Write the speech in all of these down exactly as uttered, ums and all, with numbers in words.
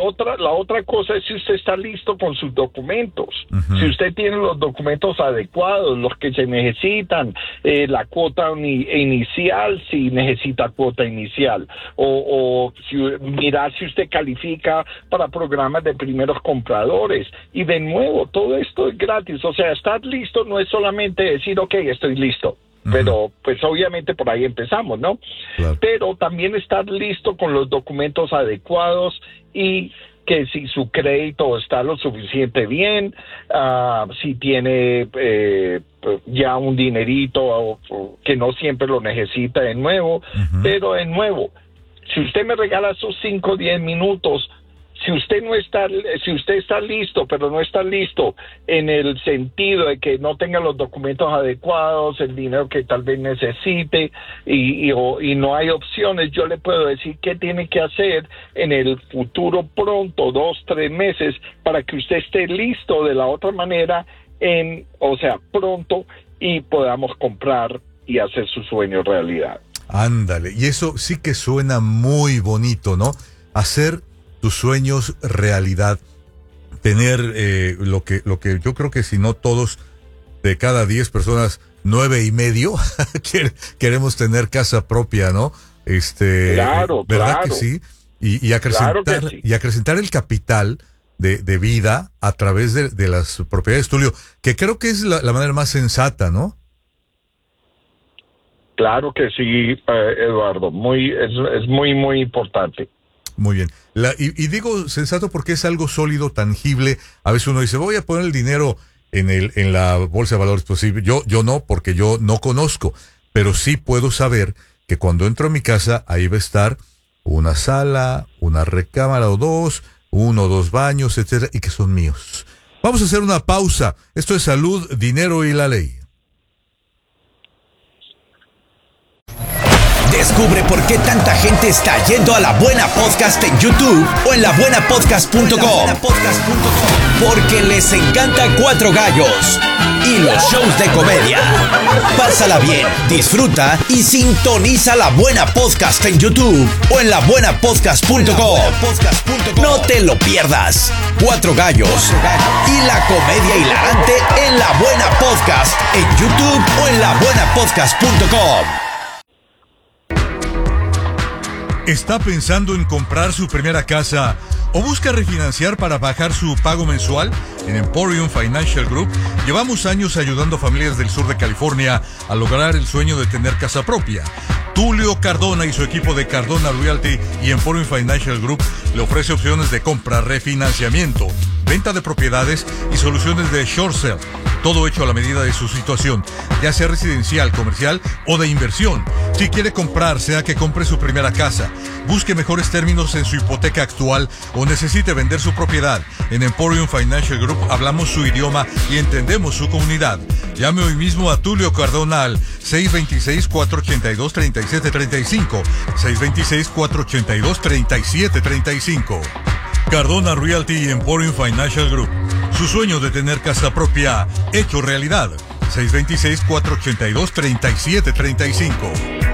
otra, la otra cosa es si usted está listo con sus documentos. Uh-huh. Si usted tiene los documentos adecuados, los que se necesitan, eh, la cuota ni, inicial, si necesita cuota inicial, o, o si, mirar si usted califica para programas de primeros compradores. Y de nuevo, todo esto es gratis. O sea, estar listo no es solamente decir, ok, estoy listo. Pero pues obviamente por ahí empezamos, ¿no? Claro. Pero también estar listo con los documentos adecuados y que si su crédito está lo suficiente bien, uh, si tiene eh, ya un dinerito o, o que no siempre lo necesita de nuevo, uh-huh. pero de nuevo, si usted me regala esos cinco o diez minutos, si usted no está, si usted está listo, pero no está listo en el sentido de que no tenga los documentos adecuados, el dinero que tal vez necesite y, y, o, y no hay opciones, yo le puedo decir qué tiene que hacer en el futuro pronto, dos, tres meses, para que usted esté listo de la otra manera, en, o sea, pronto, y podamos comprar y hacer su sueño realidad. Ándale, y eso sí que suena muy bonito, ¿no? Hacer tus sueños realidad, tener eh, lo que lo que yo creo que si no todos de cada diez personas, nueve y medio queremos tener casa propia, ¿no? Este, claro, ¿verdad claro. que sí? Y, y acrecentar claro que sí. y acrecentar el capital de, de vida a través de, de las propiedades, Tulio, que creo que es la, la manera más sensata, ¿no? Claro que sí, eh, Eduardo, muy es, es muy muy importante. Muy bien. La, y, y digo sensato porque es algo sólido, tangible. A veces uno dice, voy a poner el dinero en el en la bolsa de valores. Pues sí, yo, yo no, porque yo no conozco. Pero sí puedo saber que cuando entro a mi casa, ahí va a estar una sala, una recámara o dos, uno o dos baños, etcétera, y que son míos. Vamos a hacer una pausa. Esto es Salud, Dinero y la Ley. Descubre por qué tanta gente está yendo a La Buena Podcast en YouTube o en la buena podcast punto com. Porque les encanta Cuatro Gallos y los shows de comedia. Pásala bien, disfruta y sintoniza La Buena Podcast en YouTube o en la buena podcast punto com. No te lo pierdas. Cuatro Gallos y la comedia hilarante en La Buena Podcast en YouTube o en la buena podcast punto com. ¿Está pensando en comprar su primera casa o busca refinanciar para bajar su pago mensual? En Emporium Financial Group llevamos años ayudando a familias del sur de California a lograr el sueño de tener casa propia. Tulio Cardona y su equipo de Cardona Realty y Emporium Financial Group le ofrece opciones de compra, refinanciamiento, venta de propiedades y soluciones de short sale. Todo hecho a la medida de su situación, ya sea residencial, comercial o de inversión. Si quiere comprar, sea que compre su primera casa, busque mejores términos en su hipoteca actual o necesite vender su propiedad, en Emporium Financial Group hablamos su idioma y entendemos su comunidad. Llame hoy mismo a Tulio Cardona al seis dos seis, cuatro ocho dos, tres siete tres cinco, seis dos seis, cuatro ocho dos, tres siete tres cinco. Cardona Realty y Emporium Financial Group. Su sueño de tener casa propia hecho realidad. seis dos seis, cuatro ocho dos, tres siete tres cinco.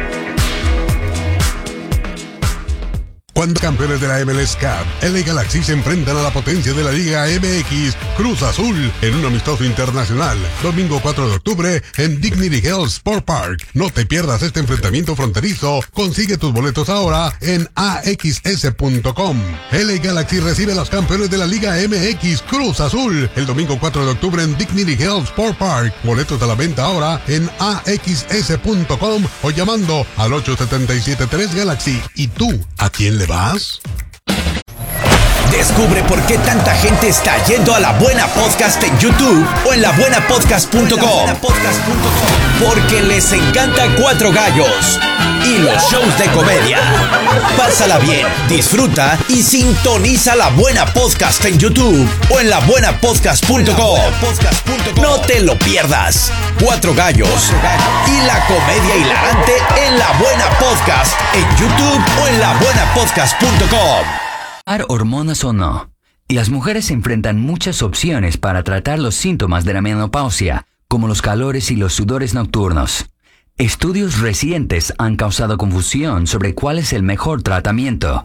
Cuando campeones de la M L S Cup, L A Galaxy se enfrentan a la potencia de la Liga M X, Cruz Azul, en un amistoso internacional, domingo cuatro de octubre, en Dignity Health Sport Park. No te pierdas este enfrentamiento fronterizo. Consigue tus boletos ahora en A X S punto com. L A Galaxy recibe a los campeones de la Liga M X, Cruz Azul, el domingo cuatro de octubre en Dignity Health Sport Park. Boletos a la venta ahora en A X S punto com o llamando al ocho siete siete tres Galaxy. ¿Y tú, a quién le vas? Descubre por qué tanta gente está yendo a La Buena Podcast en YouTube o en la buena podcast punto com. Porque les encanta Cuatro Gallos y los shows de comedia. Pásala bien, disfruta y sintoniza La Buena Podcast en YouTube o en la buena podcast punto com. No te lo pierdas. Cuatro Gallos y la comedia hilarante en La Buena Podcast en YouTube o en la buena podcast punto com. Hormonas o no, las mujeres enfrentan muchas opciones para tratar los síntomas de la menopausia, como los calores y los sudores nocturnos. Estudios recientes han causado confusión sobre cuál es el mejor tratamiento.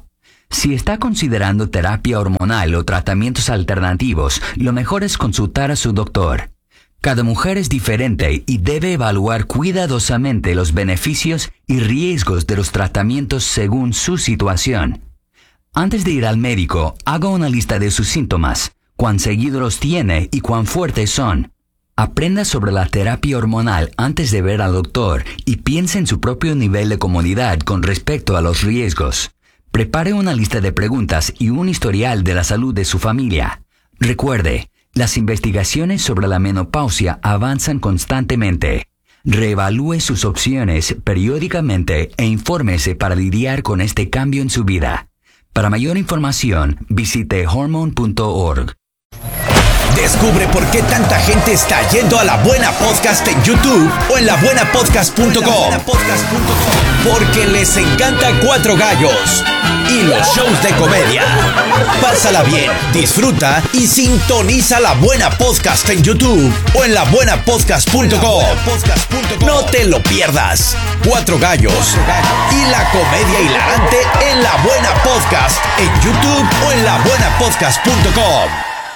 Si está considerando terapia hormonal o tratamientos alternativos, lo mejor es consultar a su doctor. Cada mujer es diferente y debe evaluar cuidadosamente los beneficios y riesgos de los tratamientos según su situación. Antes de ir al médico, haga una lista de sus síntomas, cuán seguido los tiene y cuán fuertes son. Aprenda sobre la terapia hormonal antes de ver al doctor y piense en su propio nivel de comodidad con respecto a los riesgos. Prepare una lista de preguntas y un historial de la salud de su familia. Recuerde, las investigaciones sobre la menopausia avanzan constantemente. Reevalúe sus opciones periódicamente e infórmese para lidiar con este cambio en su vida. Para mayor información, visite hormone punto org. Descubre por qué tanta gente está yendo a La Buena Podcast en YouTube o en la buena podcast punto com. Porque les encanta Cuatro Gallos y los shows de comedia. Pásala bien, disfruta y sintoniza La Buena Podcast en YouTube o en la buena podcast punto com. No te lo pierdas. Cuatro Gallos y la comedia hilarante en La Buena Podcast en YouTube o en la buena podcast punto com.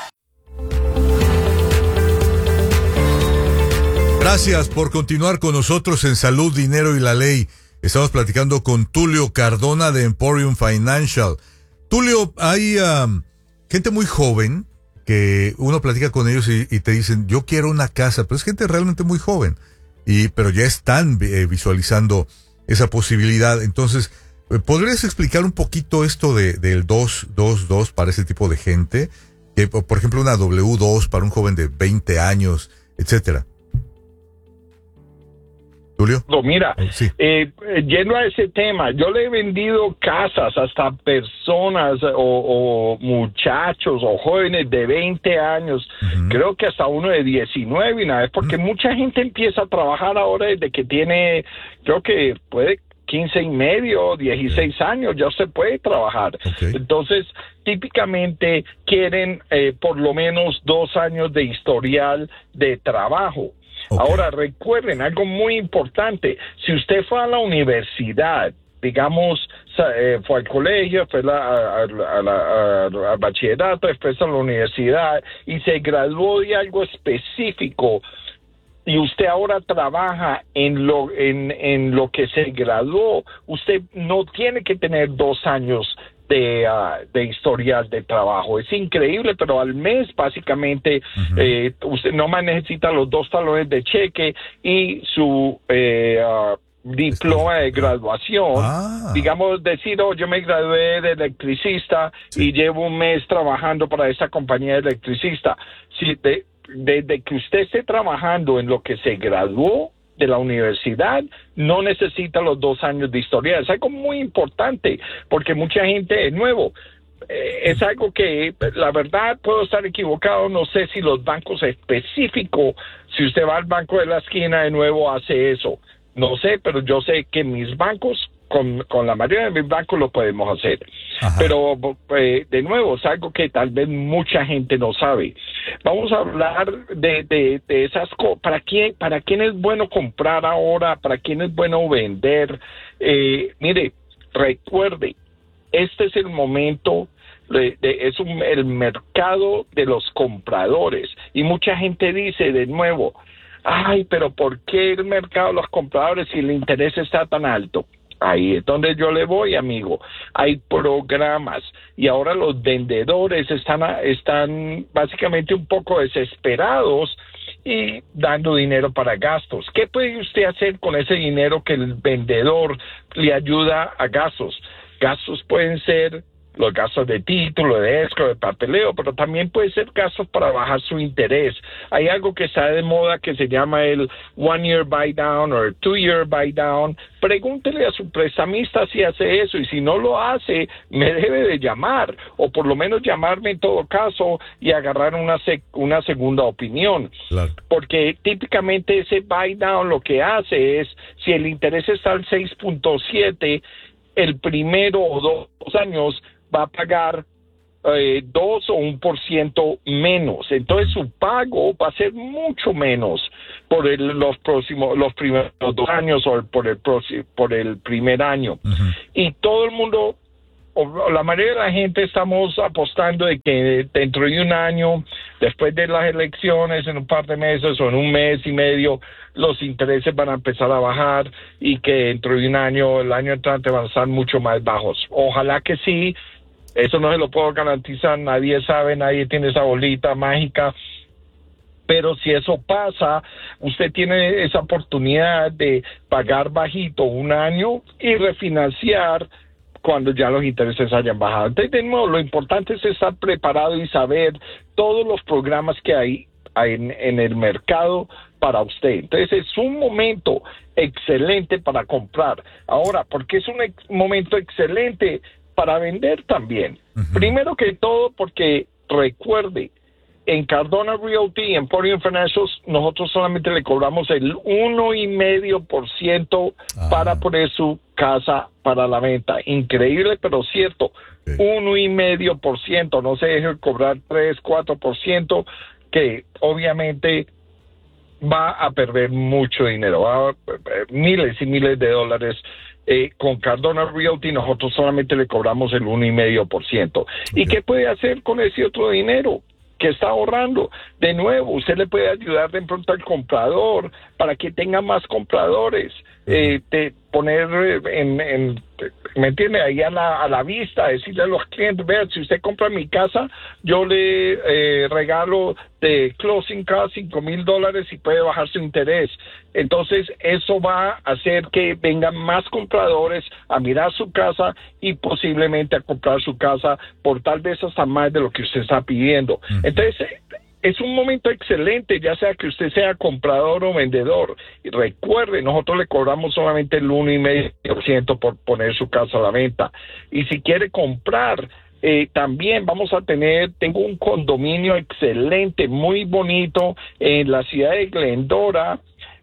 Gracias por continuar con nosotros en Salud, Dinero y la Ley. Estamos platicando con Tulio Cardona de Emporium Financial. Tulio, hay um, gente muy joven que uno platica con ellos y, y te dicen, yo quiero una casa, pero es gente realmente muy joven, y pero ya están eh, visualizando esa posibilidad. Entonces, ¿podrías explicar un poquito esto de del dos dos dos para ese tipo de gente? Que, por ejemplo, una W dos para un joven de veinte años, etcétera. Julio. No, mira, sí. eh, yendo a ese tema, yo le he vendido casas hasta personas o, o muchachos o jóvenes de veinte años, uh-huh. creo que hasta uno de diecinueve, y nada, porque uh-huh. mucha gente empieza a trabajar ahora desde que tiene, creo que puede quince y medio, dieciséis okay. años, ya se puede trabajar. Okay. Entonces, típicamente quieren eh, por lo menos dos años de historial de trabajo. Okay. Ahora, recuerden algo muy importante. Si usted fue a la universidad, digamos, eh, fue al colegio, fue la, a, a, a, a, al bachillerato, después a la universidad y se graduó de algo específico, y usted ahora trabaja en lo, en, en lo que se graduó, usted no tiene que tener dos años De, uh, de historial de trabajo. Es increíble, pero al mes básicamente uh-huh. eh, usted no más necesita los dos talones de cheque y su eh, uh, diploma de graduación. Ah. Digamos, decir, oh, yo me gradué de electricista sí. y llevo un mes trabajando para esa compañía de electricista. Si de, desde que usted esté trabajando en lo que se graduó de la universidad, no necesita los dos años de historia. Es algo muy importante, porque mucha gente, de nuevo, eh, es algo que, la verdad, puedo estar equivocado, no sé si los bancos específicos, si usted va al banco de la esquina de nuevo, hace eso. No sé, pero yo sé que mis bancos, con, con la mayoría de mis bancos lo podemos hacer. Ajá. Pero, eh, de nuevo, es algo que tal vez mucha gente no sabe. Vamos a hablar de, de, de esas cosas. ¿Para quién, para quién es bueno comprar ahora? ¿Para quién es bueno vender? Eh, mire, recuerde, este es el momento, de, de, es un, el mercado de los compradores. Y mucha gente dice, de nuevo, ay, pero ¿por qué el mercado de los compradores si el interés está tan alto? Ahí es donde yo le voy, amigo. Hay programas y ahora los vendedores están, están básicamente un poco desesperados y dando dinero para gastos. ¿Qué puede usted hacer con ese dinero que el vendedor le ayuda a gastos? Gastos pueden ser los gastos de título, de escro, de papeleo, pero también puede ser gastos para bajar su interés. Hay algo que está de moda que se llama el one year buy down o el two year buy down. Pregúntele a su prestamista si hace eso, y si no lo hace, me debe de llamar, o por lo menos llamarme en todo caso y agarrar una sec- una segunda opinión. Claro. Porque típicamente ese buy down lo que hace es, si el interés está al seis punto siete, el primero o dos años va a pagar eh, dos o un por ciento menos. Entonces su pago va a ser mucho menos por el, los próximos, los primeros dos años o por el próximo, por el primer año. Uh-huh. Y todo el mundo o la mayoría de la gente estamos apostando de que dentro de un año, después de las elecciones, en un par de meses o en un mes y medio, los intereses van a empezar a bajar y que dentro de un año, el año entrante, van a estar mucho más bajos. Ojalá que sí, eso no se lo puedo garantizar, nadie sabe, nadie tiene esa bolita mágica. Pero si eso pasa, usted tiene esa oportunidad de pagar bajito un año y refinanciar cuando ya los intereses hayan bajado. Entonces, de nuevo, lo importante es estar preparado y saber todos los programas que hay en, en el mercado para usted. Entonces, es un momento excelente para comprar. Ahora, ¿por qué es un ex- momento excelente para vender también? Uh-huh. Primero que todo, porque recuerde, en Cardona Realty y Emporium Financials, nosotros solamente le cobramos el uno y medio por ciento para poner su casa para la venta. Increíble, pero cierto. Sí. Uno y medio por ciento. No se deje cobrar tres, cuatro por ciento, que obviamente va a perder mucho dinero, va a perder miles y miles de dólares. Eh, con Cardona Realty nosotros solamente le cobramos el uno y medio por ciento. ¿Y qué puede hacer con ese otro dinero que está ahorrando? De nuevo, usted le puede ayudar de pronto al comprador para que tenga más compradores, eh, de poner en, en ¿me entiende? Ahí a la, a la vista, decirle a los clientes, vean, si usted compra mi casa, yo le eh, regalo de closing cost cinco mil dólares y puede bajar su interés. Entonces, eso va a hacer que vengan más compradores a mirar su casa y posiblemente a comprar su casa por tal vez hasta más de lo que usted está pidiendo. Uh-huh. Entonces, es un momento excelente, ya sea que usted sea comprador o vendedor. Y recuerde, nosotros le cobramos solamente el uno y medio por ciento por poner su casa a la venta. Y si quiere comprar, eh, también vamos a tener, tengo un condominio excelente, muy bonito, en la ciudad de Glendora,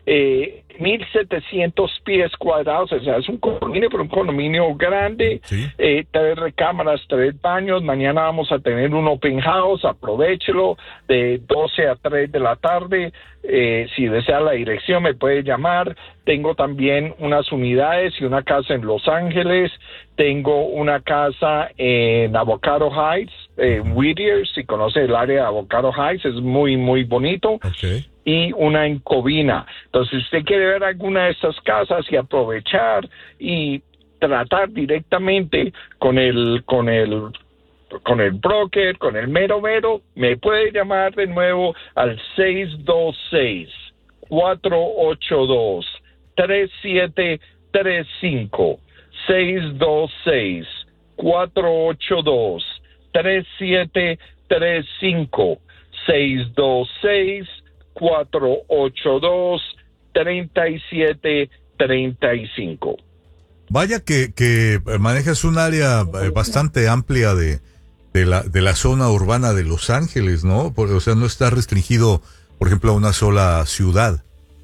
eh, mil setecientos pies cuadrados, o sea, es un condominio, pero un condominio grande, ¿sí? eh, tres recámaras, tres baños. Mañana vamos a tener un open house, aprovéchelo, de doce a tres de la tarde. Eh, si desea la dirección me puede llamar. Tengo también unas unidades y una casa en Los Ángeles. Tengo una casa en Avocado Heights, eh, Whittier, si conoce el área de Avocado Heights, es muy, muy bonito. Okay. Y una en Covina. Entonces, si usted quiere ver alguna de estas casas y aprovechar y tratar directamente con el, con el, con el broker, con el mero mero, me puede llamar de nuevo al seis dos seis, cuatro ocho dos, tres siete tres cinco. seis dos seis, cuatro ocho dos, tres siete tres cinco. seis dos seis, cuatro ocho dos, tres siete tres cinco. Vaya que, que manejas un área bastante amplia de, de, la, de la zona urbana de Los Ángeles, ¿no? Por, o sea, no está restringido, por ejemplo, a una sola ciudad.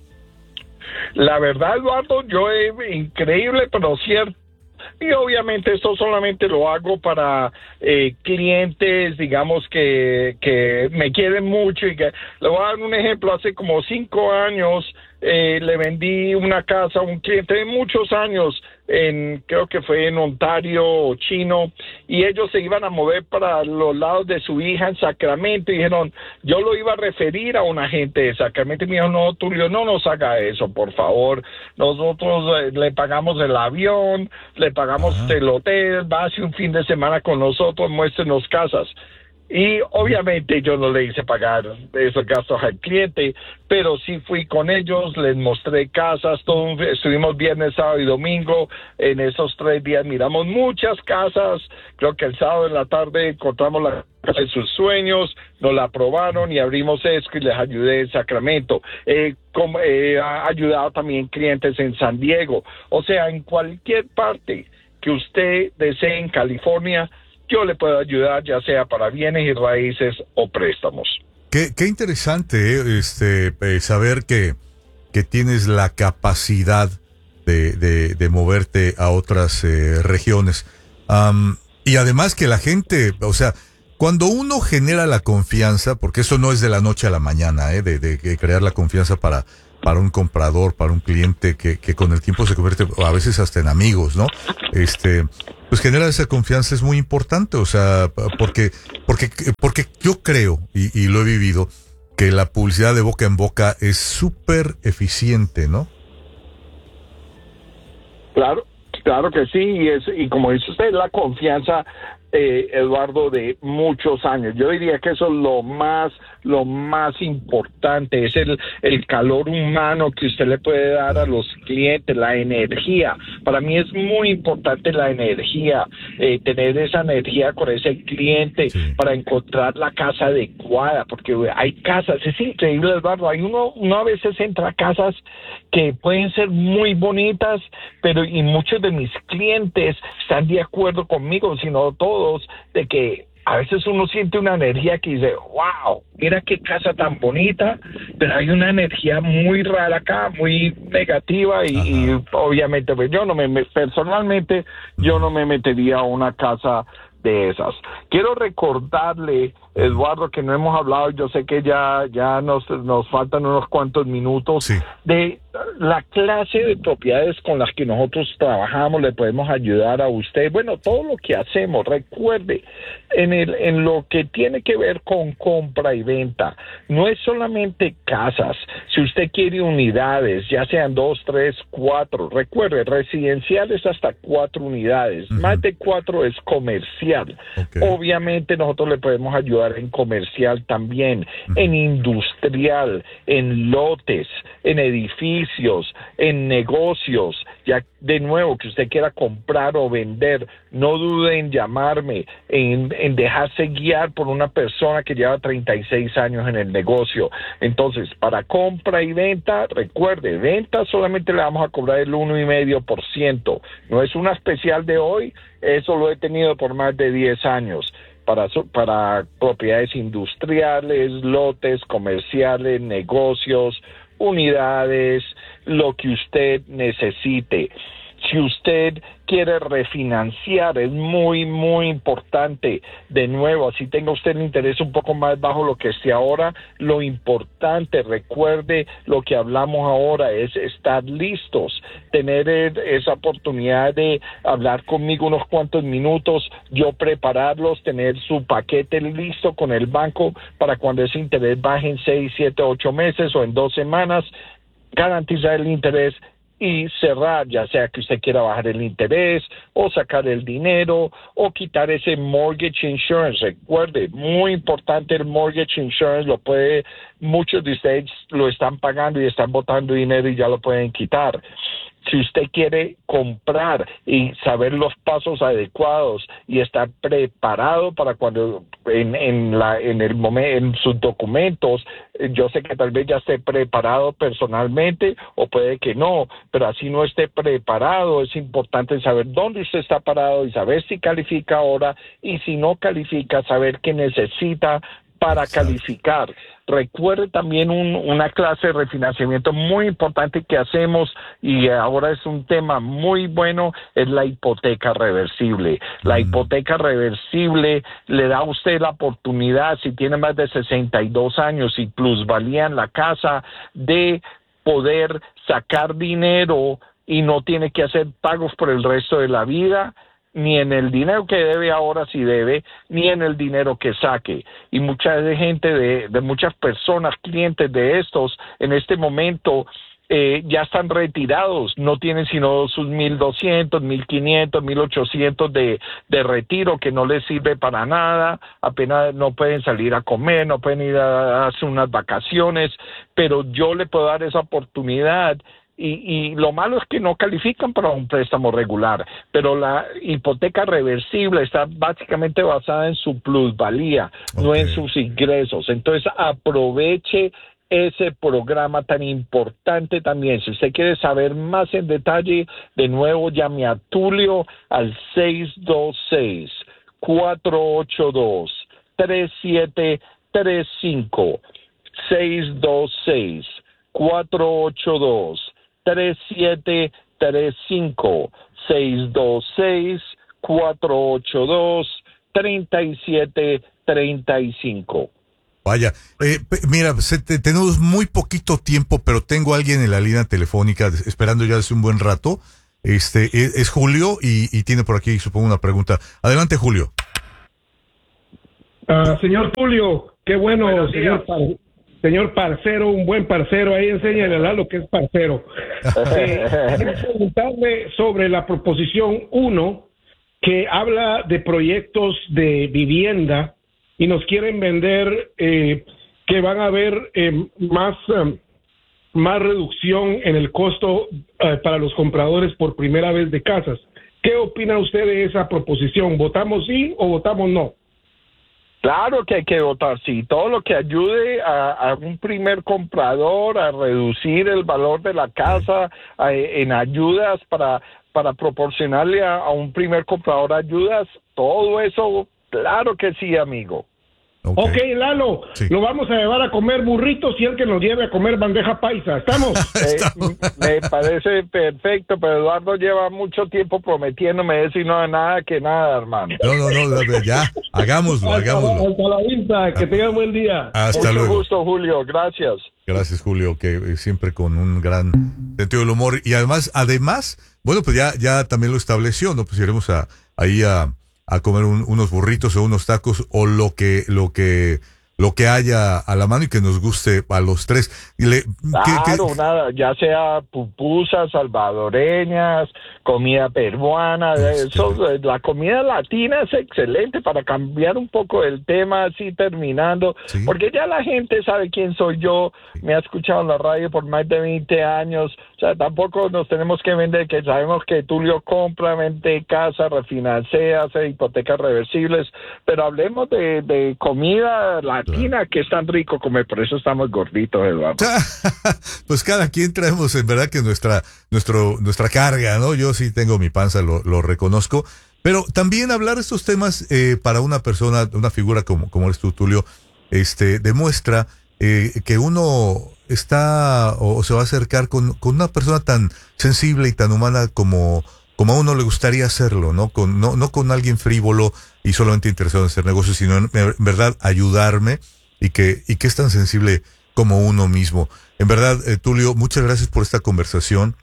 La verdad, Eduardo, yo es increíble, pero cierto. Y obviamente esto solamente lo hago para eh, clientes, digamos, que, que me quieren mucho. Y que le voy a dar un ejemplo. Hace como cinco años eh, le vendí una casa a un cliente de muchos años, en creo que fue en Ontario, Chino, y ellos se iban a mover para los lados de su hija en Sacramento, y dijeron, yo lo iba a referir a un agente de Sacramento, y me dijo, no, Tulio, no nos haga eso, por favor, nosotros eh, le pagamos el avión, le pagamos uh-huh. el hotel, va hace un fin de semana con nosotros, muéstrenos casas. Y obviamente yo no le hice pagar esos gastos al cliente, pero sí fui con ellos, les mostré casas, todo, estuvimos viernes, sábado y domingo, en esos tres días miramos muchas casas. Creo que el sábado en la tarde encontramos la casa de sus sueños, nos la aprobaron y abrimos eso y les ayudé en Sacramento. Eh, como, eh, ha ayudado también clientes en San Diego, o sea, en cualquier parte que usted desee en California, yo le puedo ayudar, ya sea para bienes y raíces o préstamos. Qué, qué interesante eh, este eh, saber que, que tienes la capacidad de, de, de moverte a otras eh, regiones. Um, y además que la gente, o sea, cuando uno genera la confianza, porque eso no es de la noche a la mañana, eh, de, de, de crear la confianza para, para un comprador, para un cliente que, que con el tiempo se convierte a veces hasta en amigos, ¿no? Este, pues generar esa confianza es muy importante, o sea, porque, porque, porque yo creo, y, y lo he vivido, que la publicidad de boca en boca es súper eficiente, ¿no? Claro, claro que sí, y, es, y como dice usted, la confianza, eh, Eduardo, de muchos años. Yo diría que eso es lo más, lo más importante, es el, el calor humano que usted le puede dar a los clientes, la energía. Para mí es muy importante la energía, eh, tener esa energía con ese cliente sí. para encontrar la casa adecuada, porque hay casas, es increíble, Eduardo, hay uno, uno a veces entra a casas que pueden ser muy bonitas, pero y muchos de mis clientes están de acuerdo conmigo, si no todos, de que a veces uno siente una energía que dice, wow, mira qué casa tan bonita, pero hay una energía muy rara acá, muy negativa y, y obviamente pues yo no me, personalmente, yo no me metería a una casa de esas. Quiero recordarle, Eduardo, que no hemos hablado, yo sé que ya, ya nos, nos faltan unos cuantos minutos, sí. de la clase de propiedades con las que nosotros trabajamos, le podemos ayudar a usted. Bueno, todo lo que hacemos, recuerde, en, el, en lo que tiene que ver con compra y venta, no es solamente casas. Si usted quiere unidades, ya sean dos, tres, cuatro, recuerde, residenciales hasta cuatro unidades, uh-huh. más de cuatro es comercial. Okay. Obviamente nosotros le podemos ayudar en comercial también, uh-huh. en industrial, en lotes, en edificios, en negocios. Ya de nuevo que usted quiera comprar o vender, no dude en llamarme, en, en dejarse guiar por una persona que lleva treinta y seis años en el negocio. Entonces, para compra y venta, recuerde, venta solamente le vamos a cobrar el uno y medio por ciento. No es una especial de hoy, eso lo he tenido por más de diez años. Para, para propiedades industriales, lotes, comerciales, negocios, unidades, lo que usted necesite. Si usted quiere refinanciar, es muy, muy importante. De nuevo, así tenga usted el interés un poco más bajo lo que esté ahora, lo importante, recuerde lo que hablamos ahora, es estar listos, tener esa oportunidad de hablar conmigo unos cuantos minutos, yo prepararlos, tener su paquete listo con el banco para cuando ese interés baje en seis, siete, ocho meses o en dos semanas, garantizar el interés y cerrar, ya sea que usted quiera bajar el interés o sacar el dinero o quitar ese mortgage insurance. Recuerde, muy importante el mortgage insurance, lo puede, muchos de ustedes lo están pagando y están botando dinero y ya lo pueden quitar. Si usted quiere comprar y saber los pasos adecuados y estar preparado para cuando en, en la en el momento en sus documentos, yo sé que tal vez ya esté preparado personalmente o puede que no, pero así no esté preparado, es importante saber dónde usted está parado y saber si califica ahora y si no califica, saber qué necesita para Exacto. calificar. Recuerde también un, una clase de refinanciamiento muy importante que hacemos y ahora es un tema muy bueno, es la hipoteca reversible. La mm. hipoteca reversible le da a usted la oportunidad, si tiene más de sesenta y dos años y plusvalía en la casa, de poder sacar dinero y no tiene que hacer pagos por el resto de la vida, ni en el dinero que debe ahora si debe, ni en el dinero que saque. Y mucha gente, de, de muchas personas, clientes de estos, en este momento eh, ya están retirados, no tienen sino sus mil doscientos, mil quinientos, mil ochocientos de, de retiro que no les sirve para nada, apenas no pueden salir a comer, no pueden ir a hacer unas vacaciones, pero yo le puedo dar esa oportunidad. Y, y lo malo es que no califican para un préstamo regular, pero la hipoteca reversible está básicamente basada en su plusvalía, okay. no en sus ingresos. Entonces aproveche ese programa tan importante también. Si usted quiere saber más en detalle, de nuevo llame a Tulio al seis dos seis, cuatro ocho dos, tres siete tres cinco, seis dos seis, cuatro ocho dos, tres siete tres cinco, seis dos seis, cuatro ocho dos, tres siete tres cinco. Vaya, eh, mira, se, te, tenemos muy poquito tiempo, pero tengo a alguien en la línea telefónica esperando ya hace un buen rato. Este es, es Julio y, y tiene por aquí, supongo, una pregunta. Adelante, Julio. Uh, señor Julio, qué bueno, señor, par, señor parcero, un buen parcero. Ahí enséñale a lo que es parcero. Eh, quiero preguntarle sobre la proposición uno, que habla de proyectos de vivienda y nos quieren vender eh, que van a haber eh, más, um, más reducción en el costo uh, para los compradores por primera vez de casas. ¿Qué opina usted de esa proposición? ¿Votamos sí o votamos no? Claro que hay que votar sí. Todo lo que ayude a, a un primer comprador a reducir el valor de la casa, a, en ayudas para, para proporcionarle a, a un primer comprador ayudas, todo eso, claro que sí, amigo. Ok, okay Lalo, sí. Lo vamos a llevar a comer burritos y el que nos lleve a comer bandeja paisa. ¿Estamos? eh, me parece perfecto, pero Eduardo lleva mucho tiempo prometiéndome eso y no de nada que nada, hermano. No, no, no, ya, hagámoslo, hagámoslo. Hasta la vista, que tengan buen día. Hasta mucho luego. gusto, Julio, gracias. Gracias, Julio, que siempre con un gran sentido del humor. Y además, además, bueno, pues ya, ya también lo estableció, ¿no? Pues iremos a, ahí a... a comer un, unos burritos o unos tacos o lo que lo que lo que haya a la mano y que nos guste a los tres. Y le, claro, ¿qué, qué? nada, ya sea pupusas salvadoreñas, comida peruana, eso, la comida latina es excelente para cambiar un poco el tema así terminando, ¿sí? Porque ya la gente sabe quién soy yo, sí. Me ha escuchado en la radio por más de veinte años, o sea, tampoco nos tenemos que vender, que sabemos que Tulio compra, vende casa, refinancia, hace hipotecas reversibles, pero hablemos de, de comida latina, claro. Que es tan rico comer, por eso estamos gorditos, Eduardo. Pues cada quien traemos en verdad que nuestra nuestro nuestra carga, ¿no? Yo sí tengo mi panza, lo, lo reconozco, pero también hablar de estos temas eh, para una persona, una figura como, como eres tú, Tulio, este, demuestra eh, que uno está o, o se va a acercar con, con una persona tan sensible y tan humana como como a uno le gustaría hacerlo, ¿no? Con, no, no con alguien frívolo y solamente interesado en hacer negocios, sino en, en verdad ayudarme y que, y que es tan sensible como uno mismo. En verdad, eh, Tulio, muchas gracias por esta conversación.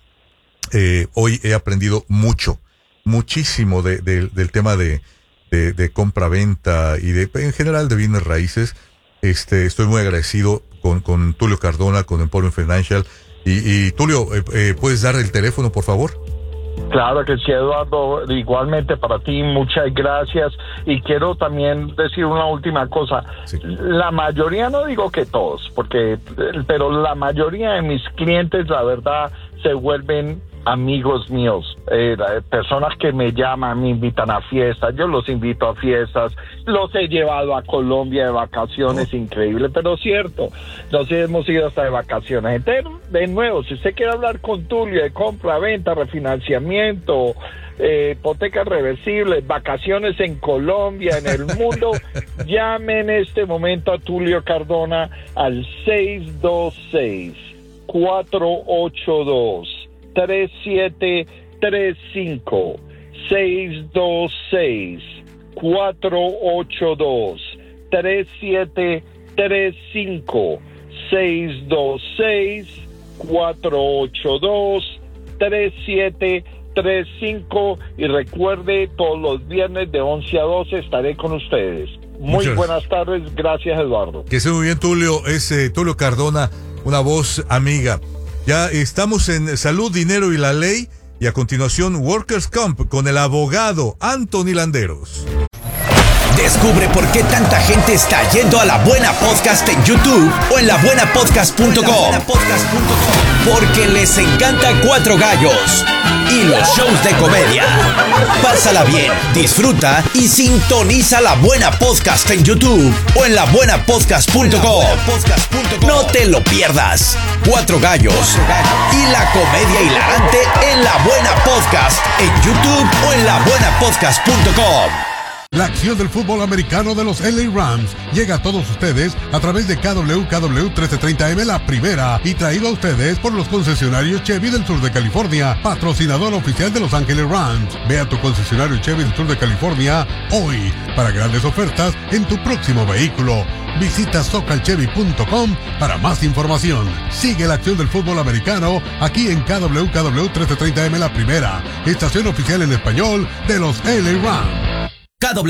Eh, hoy he aprendido mucho, muchísimo de, de, del tema de, de, de compra-venta y de, en general, de bienes raíces. Este, estoy muy agradecido con, con Tulio Cardona, con Emporium Financial. Y, y Tulio, eh, eh, ¿puedes dar el teléfono, por favor? Claro que sí, Eduardo, igualmente para ti, muchas gracias. Y quiero también decir una última cosa. Sí. La mayoría, no digo que todos, porque, pero la mayoría de mis clientes, la verdad, se vuelven amigos míos, eh, personas que me llaman, me invitan a fiestas, yo los invito a fiestas, los he llevado a Colombia de vacaciones, oh. Increíble, pero cierto, nos hemos ido hasta de vacaciones. Entonces, de nuevo, si usted quiere hablar con Tulio de compra, venta, refinanciamiento, eh, hipotecas reversibles, vacaciones en Colombia, en el mundo, llame en este momento a Tulio Cardona al seis dos seis, cuatro ocho dos, tres siete tres cinco, seis dos seis, cuatro ocho dos, tres siete tres cinco, seis dos seis, cuatro ocho dos, tres siete tres cinco, y recuerde, todos los viernes de once a doce estaré con ustedes. Muy Muchas buenas tardes, gracias, Eduardo. Que esté muy bien, Tulio. Es eh, Tulio Cardona, una voz amiga. Ya estamos en Salud, Dinero y la Ley, y a continuación Workers' Comp con el abogado Anthony Landeros. Descubre por qué tanta gente está yendo a La Buena Podcast en YouTube o en la buena podcast punto com. Porque les encanta Cuatro Gallos y los shows de comedia. Pásala bien, disfruta y sintoniza La Buena Podcast en YouTube o en la buena podcast punto com. No te lo pierdas. Cuatro Gallos y la comedia hilarante en La Buena Podcast en YouTube o en la buena podcast punto com. La acción del fútbol americano de los L A Rams llega a todos ustedes a través de K W K W trece treinta M La Primera, y traído a ustedes por los concesionarios Chevy del sur de California, patrocinador oficial de Los Ángeles Rams. Ve a tu concesionario Chevy del sur de California hoy para grandes ofertas en tu próximo vehículo. Visita Socalchevy punto com para más información. Sigue la acción del fútbol americano aquí en K W K W trece treinta M La Primera, estación oficial en español de los L A Rams. K W